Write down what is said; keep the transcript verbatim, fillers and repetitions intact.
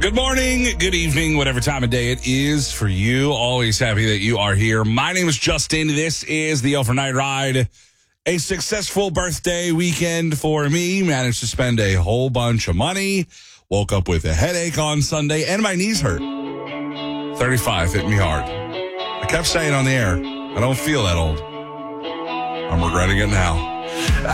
Good morning, good evening, whatever time of day it is for you. Always happy that you are here. My name is Justin. This is the Overnight Ride. A successful birthday weekend for me. Managed to spend a whole bunch of money. Woke up with a headache on Sunday, and my knees hurt. thirty-five hit me hard. I kept saying on the air, I don't feel that old. I'm regretting it now.